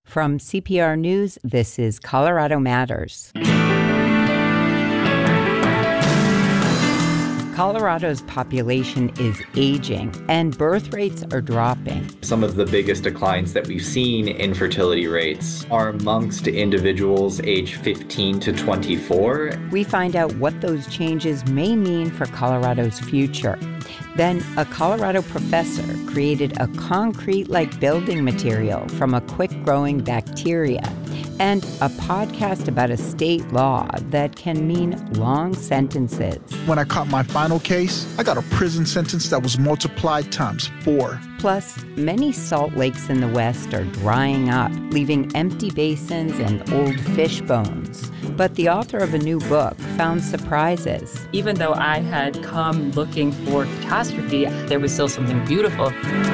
From CPR News, this is Colorado Matters. Colorado's population is aging and birth rates are dropping. Some of the biggest declines that we've seen in fertility rates are amongst individuals age 15 to 24. We find out what those changes may mean for Colorado's future. Then, a Colorado professor created a concrete-like building material from a quick-growing bacteria, and a podcast about a state law that can mean long sentences. When I caught my final case, I got a prison sentence that was multiplied times 4. Plus, many salt lakes in the West are drying up, leaving empty basins and old fish bones. But the author of a new book found surprises. Even though I had come looking for catastrophe, there was still something beautiful.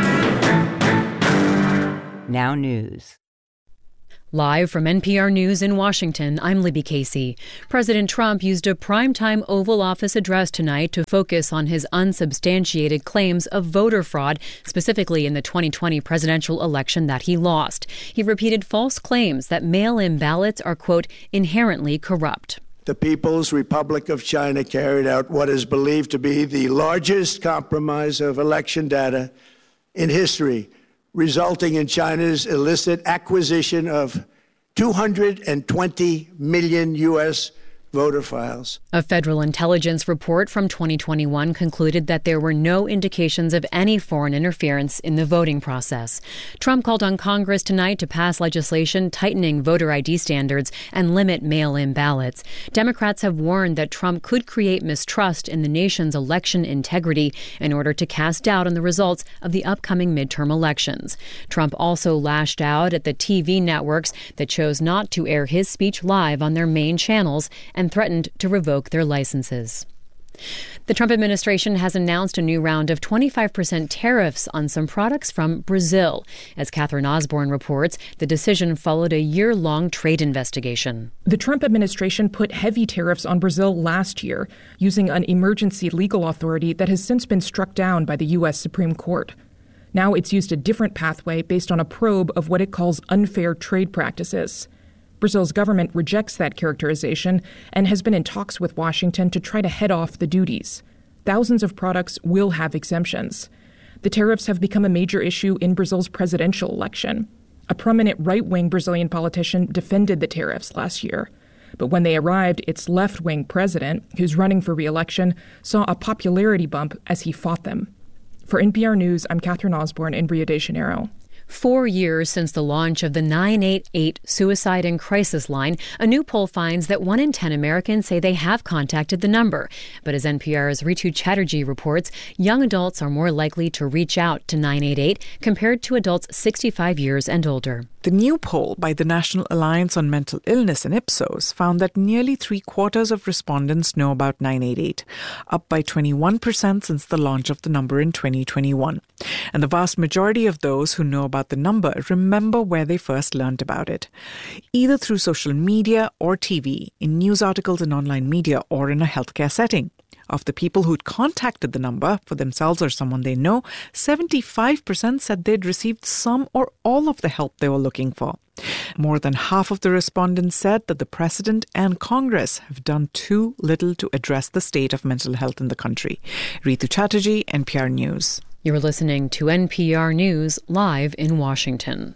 Now news. Live from NPR News in Washington, I'm Libby Casey. President Trump used a primetime Oval Office address tonight to focus on his unsubstantiated claims of voter fraud, specifically in the 2020 presidential election that he lost. He repeated false claims that mail-in ballots are, quote, inherently corrupt. The People's Republic of China carried out what is believed to be the largest compromise of election data in history, resulting in China's illicit acquisition of 220 million U.S. voter files. A federal intelligence report from 2021 concluded that there were no indications of any foreign interference in the voting process. Trump called on Congress tonight to pass legislation tightening voter ID standards and limit mail-in ballots. Democrats have warned that Trump could create mistrust in the nation's election integrity in order to cast doubt on the results of the upcoming midterm elections. Trump also lashed out at the TV networks that chose not to air his speech live on their main channels and threatened to revoke their licenses. The Trump administration has announced a new round of 25% tariffs on some products from Brazil. As Catherine Osborne reports, the decision followed a year-long trade investigation. The Trump administration put heavy tariffs on Brazil last year, using an emergency legal authority that has since been struck down by the U.S. Supreme Court. Now it's used a different pathway based on a probe of what it calls unfair trade practices. Brazil's government rejects that characterization and has been in talks with Washington to try to head off the duties. Thousands of products will have exemptions. The tariffs have become a major issue in Brazil's presidential election. A prominent right-wing Brazilian politician defended the tariffs last year. But when they arrived, its left-wing president, who's running for re-election, saw a popularity bump as he fought them. For NPR News, I'm Catherine Osborne in Rio de Janeiro. 4 years since the launch of the 988 Suicide and Crisis Line, a new poll finds that 1 in 10 Americans say they have contacted the number. But as NPR's Ritu Chatterjee reports, young adults are more likely to reach out to 988 compared to adults 65 years and older. The new poll by the National Alliance on Mental Illness and Ipsos found that nearly 3/4 of respondents know about 988, up by 21% since the launch of the number in 2021. And the vast majority of those who know about the number remember where they first learned about it, either through social media or TV, in news articles and online media, or in a healthcare setting. Of the people who'd contacted the number for themselves or someone they know, 75% said they'd received some or all of the help they were looking for. More than half of the respondents said that the President and Congress have done too little to address the state of mental health in the country. Ritu Chatterjee, NPR News. You're listening to NPR News live in Washington.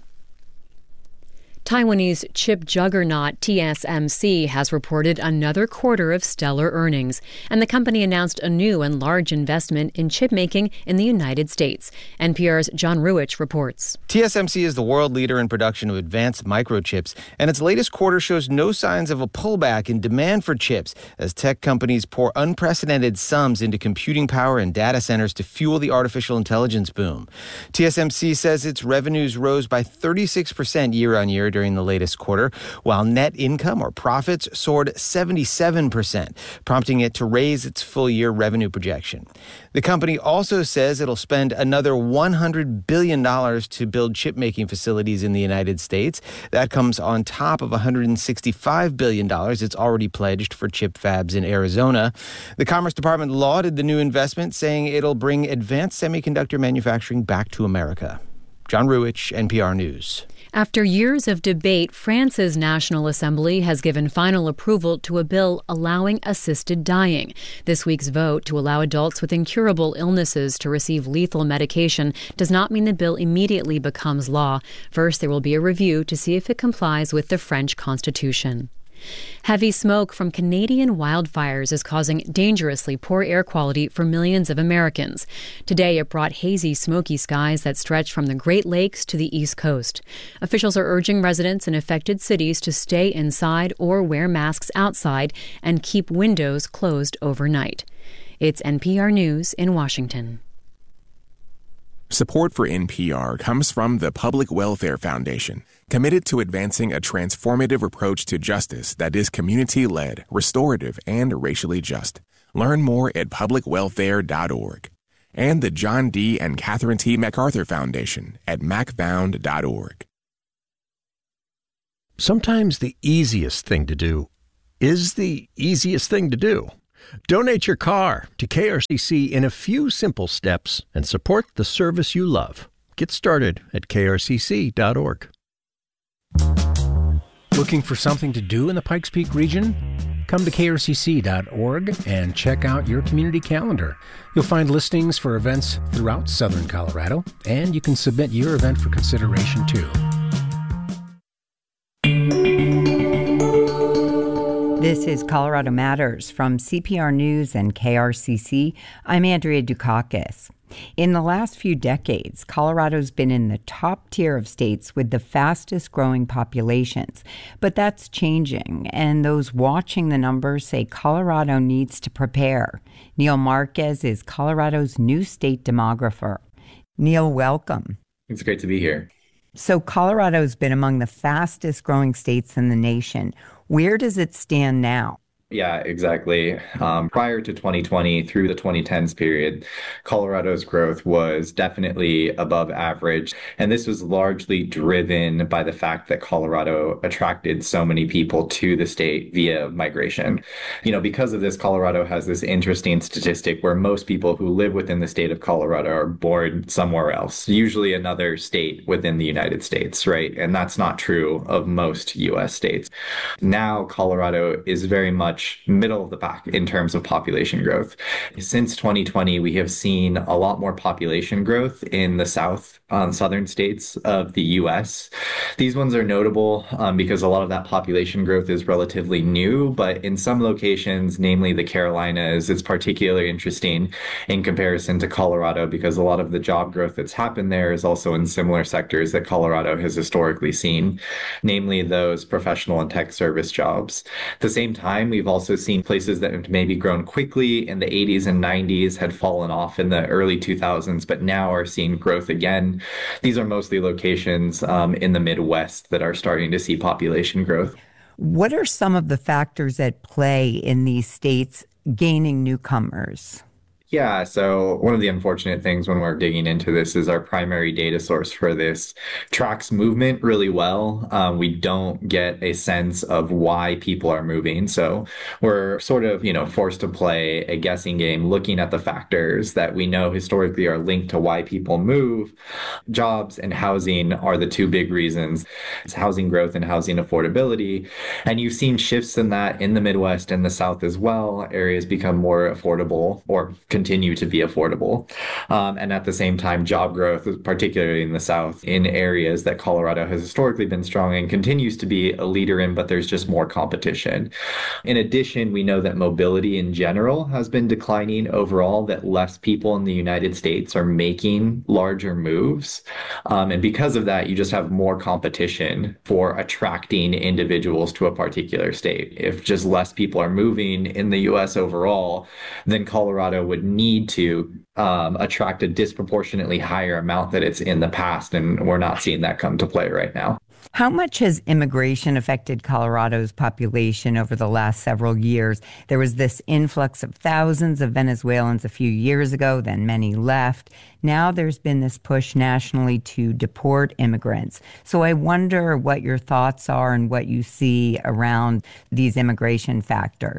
Taiwanese chip juggernaut TSMC has reported another quarter of stellar earnings, and the company announced a new and large investment in chip making in the United States. NPR's John Ruwitch reports. TSMC is the world leader in production of advanced microchips, and its latest quarter shows no signs of a pullback in demand for chips as tech companies pour unprecedented sums into computing power and data centers to fuel the artificial intelligence boom. TSMC says its revenues rose by 36% year-on-year during the latest quarter, while net income or profits soared 77%, prompting it to raise its full-year revenue projection. The company also says it'll spend another $100 billion to build chip-making facilities in the United States. That comes on top of $165 billion it's already pledged for chip fabs in Arizona. The Commerce Department lauded the new investment, saying it'll bring advanced semiconductor manufacturing back to America. John Ruwich, NPR News. After years of debate, France's National Assembly has given final approval to a bill allowing assisted dying. This week's vote to allow adults with incurable illnesses to receive lethal medication does not mean the bill immediately becomes law. First, there will be a review to see if it complies with the French Constitution. Heavy smoke from Canadian wildfires is causing dangerously poor air quality for millions of Americans. Today, it brought hazy, smoky skies that stretch from the Great Lakes to the East Coast. Officials are urging residents in affected cities to stay inside or wear masks outside and keep windows closed overnight. It's NPR News in Washington. Support for NPR comes from the Public Welfare Foundation, committed to advancing a transformative approach to justice that is community-led, restorative, and racially just. Learn more at publicwelfare.org. And the John D. and Catherine T. MacArthur Foundation at macfound.org. Sometimes the easiest thing to do is the easiest thing to do. Donate your car to KRCC in a few simple steps and support the service you love. Get started at krcc.org. Looking for something to do in the Pikes Peak region? Come to krcc.org and check out your community calendar. You'll find listings for events throughout southern Colorado, and you can submit your event for consideration too. This is Colorado Matters from CPR News and KRCC. I'm Andrea Dukakis. In the last few decades, Colorado's been in the top tier of states with the fastest growing populations. But that's changing, and those watching the numbers say Colorado needs to prepare. Neil Marquez is Colorado's new state demographer. Neil, welcome. It's great to be here. So Colorado's been among the fastest growing states in the nation. Where does it stand now? Yeah, exactly. Prior to 2020 through the 2010s period, Colorado's growth was definitely above average. And this was largely driven by the fact that Colorado attracted so many people to the state via migration. Because of this, Colorado has this interesting statistic where most people who live within the state of Colorado are born somewhere else, usually another state within the United States, right? And that's not true of most U.S. states. Now, Colorado is very much middle of the pack in terms of population growth. Since 2020, we have seen a lot more population growth in the southern states of the U.S. These ones are notable because a lot of that population growth is relatively new, but in some locations, namely the Carolinas, it's particularly interesting in comparison to Colorado because a lot of the job growth that's happened there is also in similar sectors that Colorado has historically seen, namely those professional and tech service jobs. At the same time, we've also seen places that have maybe grown quickly in the 80s and 90s had fallen off in the early 2000s, but now are seeing growth again. These are mostly locations in the Midwest that are starting to see population growth. What are some of the factors at play in these states gaining newcomers? Yeah, so one of the unfortunate things when we're digging into this is our primary data source for this tracks movement really well. We don't get a sense of why people are moving. So we're sort of, forced to play a guessing game looking at the factors that we know historically are linked to why people move. Jobs and housing are the two big reasons. It's housing growth and housing affordability. And you've seen shifts in that in the Midwest and the South as well. Areas become more affordable or continue to be affordable. And at the same time, job growth, particularly in the South, in areas that Colorado has historically been strong and continues to be a leader in, but there's just more competition. In addition, we know that mobility in general has been declining overall, that less people in the United States are making larger moves. And because of that, you just have more competition for attracting individuals to a particular state. If just less people are moving in the U.S. overall, then Colorado would need to attract a disproportionately higher amount that it's in the past, and we're not seeing that come to play right now. How much has immigration affected Colorado's population over the last several years? There was this influx of thousands of Venezuelans a few years ago, then many left. Now there's been this push nationally to deport immigrants. So I wonder what your thoughts are and what you see around these immigration factors.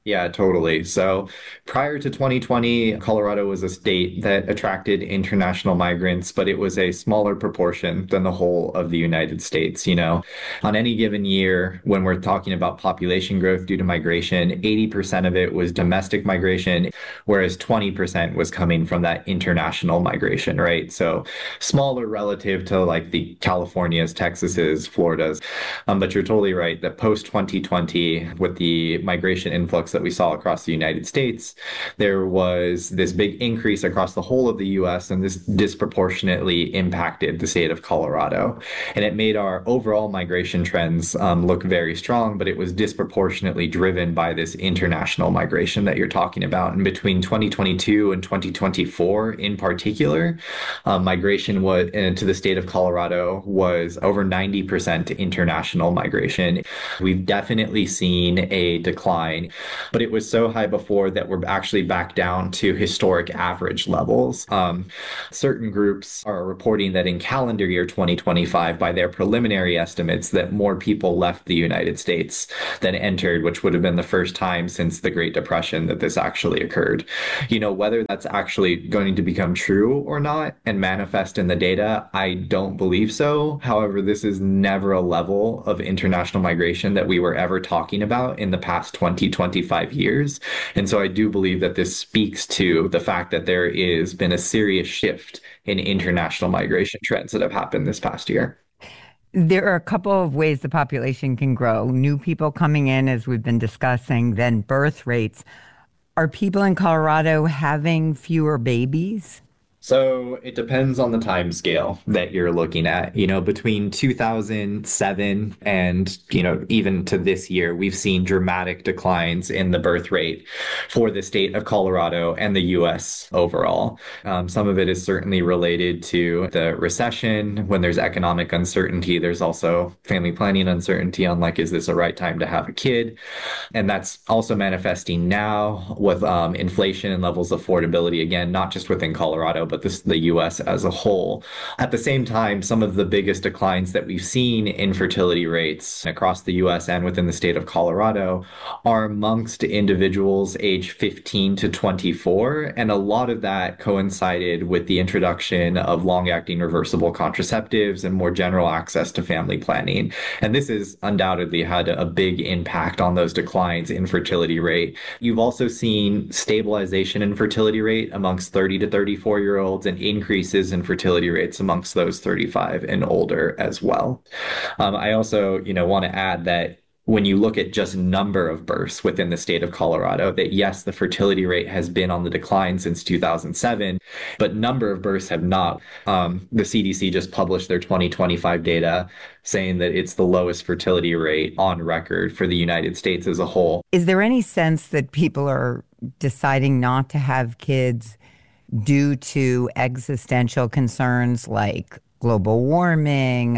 Yeah, totally. So prior to 2020, Colorado was a state that attracted international migrants, but it was a smaller proportion than the whole of the United States. On any given year, when we're talking about population growth due to migration, 80% of it was domestic migration, whereas 20% was coming from that international migration, right? So smaller relative to like the Californias, Texases, Floridas. But you're totally right that post 2020, with the migration influx that we saw across the United States, there was this big increase across the whole of the US, and this disproportionately impacted the state of Colorado. And it made our overall migration trends look very strong, but it was disproportionately driven by this international migration that you're talking about. And between 2022 and 2024 in particular, migration to the state of Colorado was over 90% international migration. We've definitely seen a decline, but it was so high before that we're actually back down to historic average levels. Certain groups are reporting that in calendar year 2025, by their preliminary estimates, that more people left the United States than entered, which would have been the first time since the Great Depression that this actually occurred. Whether that's actually going to become true or not and manifest in the data, I don't believe so. However, this is never a level of international migration that we were ever talking about in the past 25 years. And so I do believe that this speaks to the fact that there has been a serious shift in international migration trends that have happened this past year. There are a couple of ways the population can grow. New people coming in, as we've been discussing, then birth rates. Are people in Colorado having fewer babies? So it depends on the time scale that you're looking at. Between 2007 and, even to this year, we've seen dramatic declines in the birth rate for the state of Colorado and the U.S. overall. Some of it is certainly related to the recession. When there's economic uncertainty, there's also family planning uncertainty on is this the right time to have a kid? And that's also manifesting now with inflation and levels of affordability, again, not just within Colorado, but the U.S. as a whole. At the same time, some of the biggest declines that we've seen in fertility rates across the U.S. and within the state of Colorado are amongst individuals age 15 to 24. And a lot of that coincided with the introduction of long-acting reversible contraceptives and more general access to family planning. And this has undoubtedly had a big impact on those declines in fertility rate. You've also seen stabilization in fertility rate amongst 30 to 34-year-olds and increases in fertility rates amongst those 35 and older as well. I also, want to add that when you look at just number of births within the state of Colorado, that yes, the fertility rate has been on the decline since 2007, but number of births have not. The CDC just published their 2025 data saying that it's the lowest fertility rate on record for the United States as a whole. Is there any sense that people are deciding not to have kids due to existential concerns like global warming,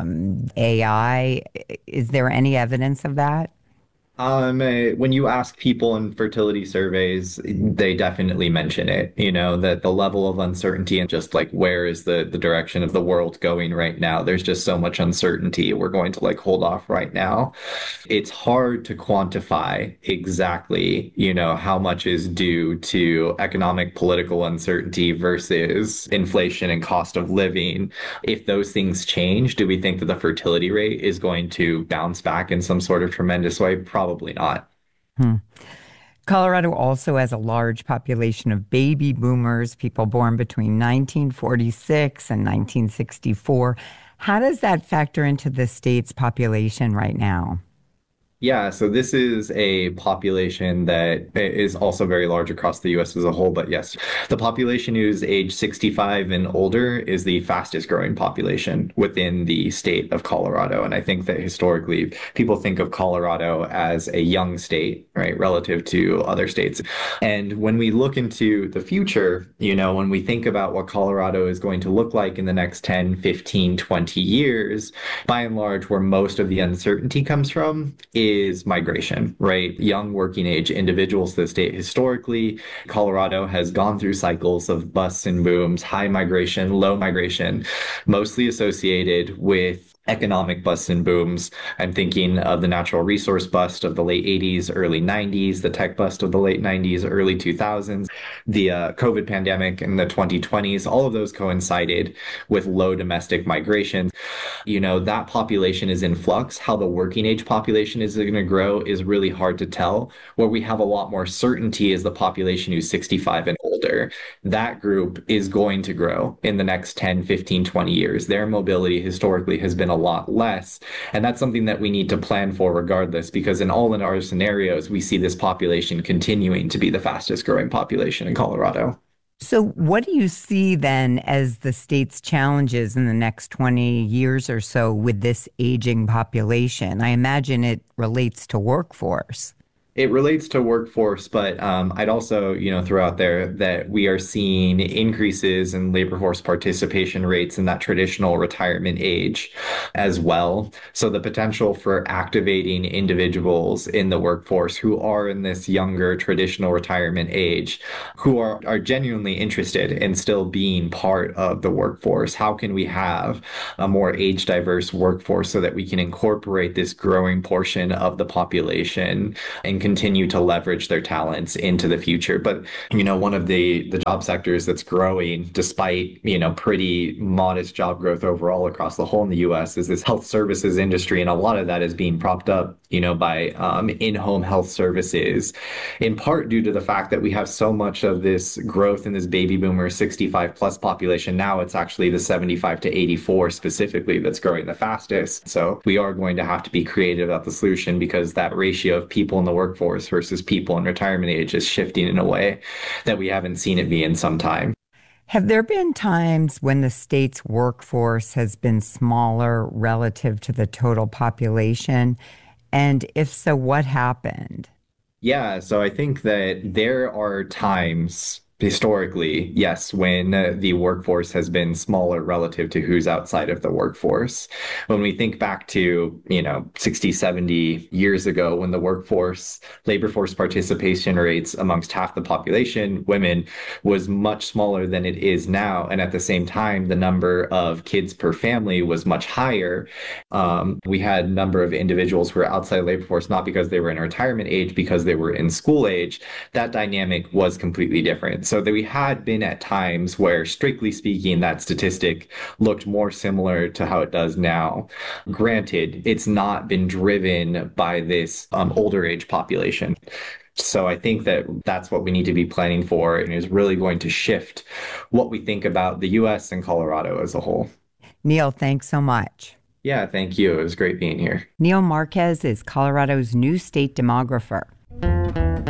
AI? Is there any evidence of that? When you ask people in fertility surveys, they definitely mention it, that the level of uncertainty and just where is the direction of the world going right now? There's just so much uncertainty. We're going to hold off right now. It's hard to quantify exactly, how much is due to economic, political uncertainty versus inflation and cost of living. If those things change, do we think that the fertility rate is going to bounce back in some sort of tremendous way? Probably not. Colorado also has a large population of baby boomers, people born between 1946 and 1964. How does that factor into the state's population right now? Yeah, so this is a population that is also very large across the U.S. as a whole. But yes, the population who's age 65 and older is the fastest growing population within the state of Colorado. And I think that historically people think of Colorado as a young state, right, relative to other states. And when we look into the future, when we think about what Colorado is going to look like in the next 10, 15, 20 years, by and large, where most of the uncertainty comes from is migration, right? Young working age individuals to the state. Historically, Colorado has gone through cycles of busts and booms, high migration, low migration, mostly associated with economic busts and booms. I'm thinking of the natural resource bust of the late 80s, early 90s, the tech bust of the late 90s, early 2000s, the COVID pandemic in the 2020s. All of those coincided with low domestic migration. That population is in flux. How the working age population is going to grow is really hard to tell. Where we have a lot more certainty is the population who's 65 and older. That group is going to grow in the next 10, 15, 20 years. Their mobility historically has been a lot less. And that's something that we need to plan for regardless, because in all of our scenarios, we see this population continuing to be the fastest growing population in Colorado. So what do you see then as the state's challenges in the next 20 years or so with this aging population? I imagine it relates to workforce. It relates to workforce, but I'd also, throw out there that we are seeing increases in labor force participation rates in that traditional retirement age as well. So the potential for activating individuals in the workforce who are in this younger traditional retirement age, who are genuinely interested in still being part of the workforce. How can we have a more age diverse workforce so that we can incorporate this growing portion of the population and continue to leverage their talents into the future? But, one of the job sectors that's growing despite, pretty modest job growth overall across the whole in the U.S. is this health services industry. And a lot of that is being propped up, by in-home health services, in part due to the fact that we have so much of this growth in this baby boomer 65 plus population. Now it's actually the 75 to 84 specifically that's growing the fastest. So we are going to have to be creative about the solution, because that ratio of people in the workforce versus people in retirement age is shifting in a way that we haven't seen it be in some time. Have there been times when the state's workforce has been smaller relative to the total population? And if so, what happened? Yeah, so I think that there are times historically, yes, when the workforce has been smaller relative to who's outside of the workforce. When we think back to, 60, 70 years ago, when the labor force participation rates amongst half the population, women, was much smaller than it is now. And at the same time, the number of kids per family was much higher. We had a number of individuals who were outside the labor force, not because they were in retirement age, because they were in school age. That dynamic was completely different. So that we had been at times where, strictly speaking, that statistic looked more similar to how it does now. Granted, it's not been driven by this older age population. So I think that that's what we need to be planning for, and is really going to shift what we think about the U.S. and Colorado as a whole. Neil, thanks so much. Yeah, thank you. It was great being here. Neil Marquez is Colorado's new state demographer.